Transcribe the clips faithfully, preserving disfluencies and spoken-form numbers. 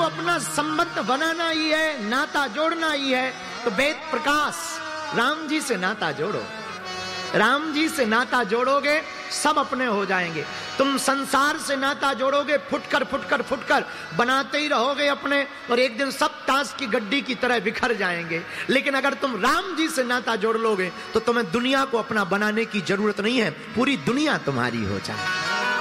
अपना संबंध बनाना ही है, नाता जोड़ना ही है, तो वेद प्रकाश राम जी से नाता जोड़ो। राम जी से नाता जोड़ोगे सब अपने हो जाएंगे। तुम संसार से नाता जोड़ोगे, फुटकर फुटकर फुटकर बनाते ही रहोगे अपने, और एक दिन सब ताश की गड्डी की तरह बिखर जाएंगे। लेकिन अगर तुम राम जी से नाता जोड़ लोगे तो तुम्हें दुनिया को अपना बनाने की जरूरत नहीं है, पूरी दुनिया तुम्हारी हो जाएगी।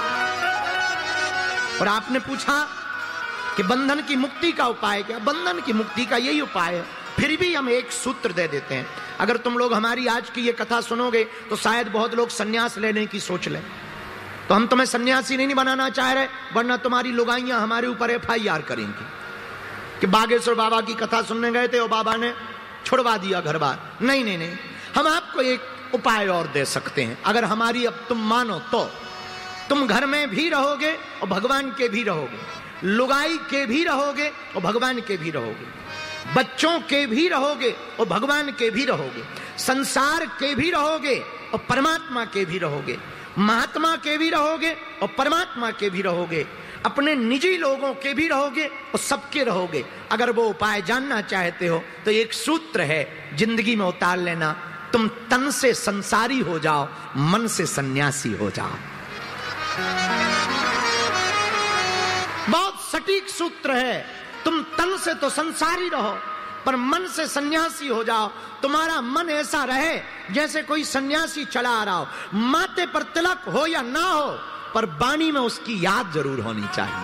और आपने पूछा कि बंधन की मुक्ति का उपाय क्या? बंधन की मुक्ति का यही उपाय है। फिर भी हम एक सूत्र दे देते हैं। अगर तुम लोग हमारी आज की ये कथा सुनोगे तो शायद बहुत लोग सन्यास लेने की सोच लें, तो हम तुम्हें सन्यासी नहीं बनाना चाह रहे, वरना तुम्हारी लुगाइयां हमारे ऊपर एफ आई आर करेंगी कि बागेश्वर बाबा की कथा सुनने गए थे और बाबा ने छुड़वा दिया घर बार। नहीं नहीं नहीं, हम आपको एक उपाय और दे सकते हैं। अगर हमारी अब तुम मानो तो तुम घर में भी रहोगे और भगवान के भी रहोगे, लुगाई के भी रहोगे और भगवान के भी रहोगे, बच्चों के भी रहोगे और भगवान के भी रहोगे, संसार के भी रहोगे और परमात्मा के भी रहोगे, महात्मा के भी रहोगे और परमात्मा के भी रहोगे, अपने निजी लोगों के भी रहोगे और सबके रहोगे। अगर वो उपाय जानना चाहते हो तो एक सूत्र है, जिंदगी में उतार लेना। तुम तन से संसारी हो जाओ, मन से सन्यासी हो जाओ। बहुत सटीक सूत्र है। तुम तन से तो संसारी रहो पर मन से सन्यासी हो जाओ। तुम्हारा मन ऐसा रहे जैसे कोई सन्यासी चला आ रहा हो, माथे पर तिलक हो या ना हो पर वाणी में उसकी याद जरूर होनी चाहिए।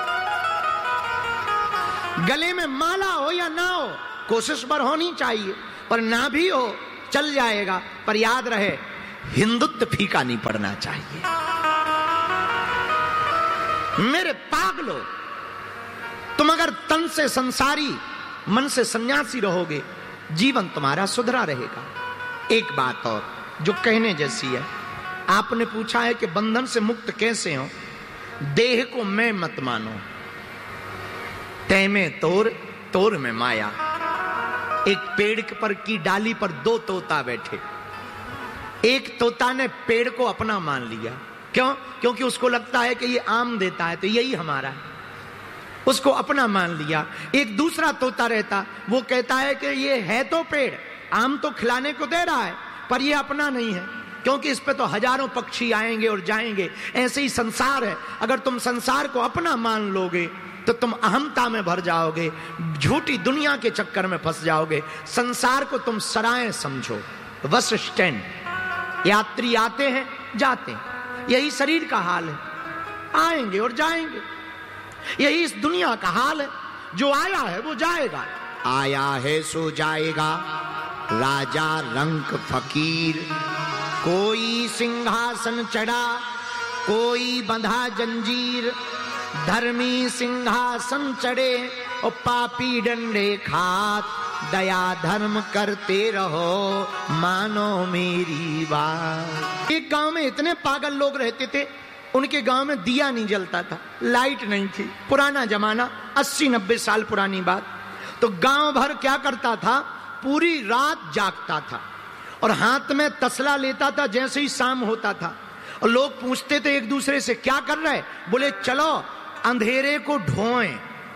गले में माला हो या ना हो, कोशिश पर होनी चाहिए, पर ना भी हो चल जाएगा, पर याद रहे हिंदुत्व फीका नहीं पड़ना चाहिए। मेरे पागलो, तुम अगर तन से संसारी मन से सन्यासी रहोगे, जीवन तुम्हारा सुधरा रहेगा। एक बात और जो कहने जैसी है, आपने पूछा है कि बंधन से मुक्त कैसे हो। देह को मैं मत मानो, तय में तोर तोर में माया। एक पेड़ पर की डाली पर दो तोता बैठे, एक तोता ने पेड़ को अपना मान लिया। क्यों? क्योंकि उसको लगता है कि ये आम देता है तो यही हमारा है, उसको अपना मान लिया। एक दूसरा तोता रहता, वो कहता है कि ये है तो पेड़, आम तो खिलाने को दे रहा है, पर ये अपना नहीं है, क्योंकि इस पे तो हजारों पक्षी आएंगे और जाएंगे। ऐसे ही संसार है, अगर तुम संसार को अपना मान लोगे तो तुम अहमता में भर जाओगे, झूठी दुनिया के चक्कर में फंस जाओगे। संसार को तुम सराय समझो, बस स्टैंड। यात्री आते हैं जाते हैं, यही शरीर का हाल है, आएंगे और जाएंगे। यही इस दुनिया का हाल है, जो आया है वो जाएगा। आया है सो जाएगा, राजा रंक फकीर। कोई सिंहासन चढ़ा, कोई बंधा जंजीर। धर्मी सिंहासन चढ़े और पापी डंडे खात। दया धर्म करते रहो, मानो मेरी बात। एक गांव में इतने पागल लोग रहते थे, उनके गांव में दिया नहीं जलता था, लाइट नहीं थी। पुराना जमाना, अस्सी नब्बे साल पुरानी बात। तो गांव भर क्या करता था, पूरी रात जागता था और हाथ में तसला लेता था जैसे ही शाम होता था। और लोग पूछते थे एक दूसरे से, क्या कर रहे? बोले चलो अंधेरे को ढोएं,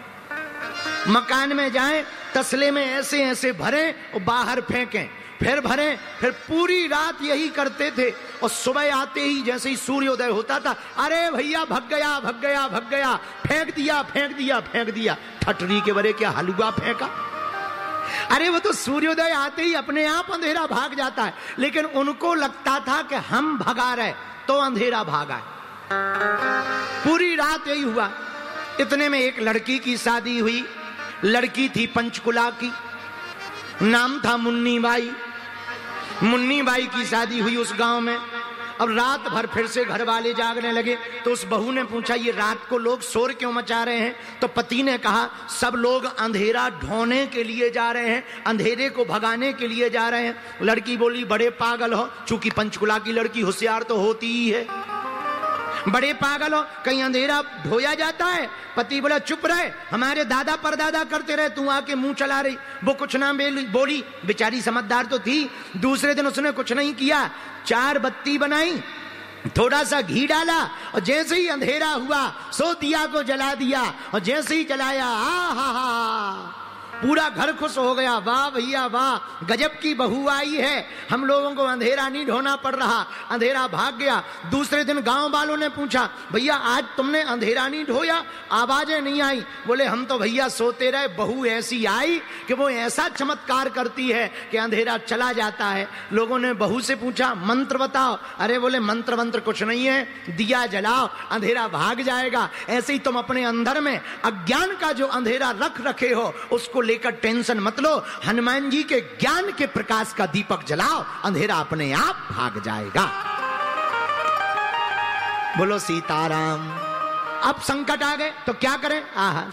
मकान में जाएं, तसले में ऐसे ऐसे भरें और बाहर फेंकें, फिर भरें, फिर पूरी रात यही करते थे। और सुबह आते ही जैसे ही सूर्योदय होता था, अरे भैया भग गया भग गया भग गया, फेंक दिया फेंक दिया फेंक दिया। ठटरी के बरे क्या हलवा फेंका? अरे वो तो सूर्योदय आते ही अपने आप अंधेरा भाग जाता है, लेकिन उनको लगता था कि हम भगा रहे तो अंधेरा भागा है। पूरी रात यही हुआ। इतने में एक लड़की की शादी हुई। लड़की थी पंचकुला की, नाम था मुन्नी बाई। मुन्नी बाई की शादी हुई उस गांव में। अब रात भर फिर से घर वाले जागने लगे, तो उस बहू ने पूछा, ये रात को लोग शोर क्यों मचा रहे हैं? तो पति ने कहा, सब लोग अंधेरा ढोने के लिए जा रहे हैं, अंधेरे को भगाने के लिए जा रहे हैं। लड़की बोली, बड़े पागल हो, चूंकि पंचकुला की लड़की होशियार तो होती ही है, बड़े पागल हो, कहीं अंधेरा ढोया जाता है? पति बोला, चुप रहे, हमारे दादा परदादा करते रहे, तू आके मुंह चला रही। वो कुछ ना बोली, बेचारी समझदार तो थी। दूसरे दिन उसने कुछ नहीं किया, चार बत्ती बनाई थोड़ा सा घी डाला और जैसे ही अंधेरा हुआ सो दिया को जला दिया, और जैसे ही जलाया आ हा हा पूरा घर खुश हो गया। वाह भैया वाह, गजब की बहू आई है, हम लोगों को अंधेरा नहीं ढोना पड़ रहा, अंधेरा भाग गया। दूसरे दिन गांव वालों ने पूछा, भैया आज तुमने अंधेरा नहीं ढोया, आवाजें नहीं आई। बोले हम तो भैया सोते रहे, बहू ऐसी आई कि वो ऐसा चमत्कार करती है कि अंधेरा चला जाता है। लोगों ने बहू से पूछा मंत्र बताओ, अरे बोले मंत्र मंत्र कुछ नहीं है, दिया जलाओ अंधेरा भाग जाएगा। ऐसे ही तुम अपने अंदर में अज्ञान का जो अंधेरा रख रखे हो उसको लेकर टेंशन मत लो, हनुमान जी के ज्ञान के प्रकाश का दीपक जलाओ, अंधेरा अपने आप भाग जाएगा। बोलो सीताराम। अब संकट आ गए तो क्या करें, आहा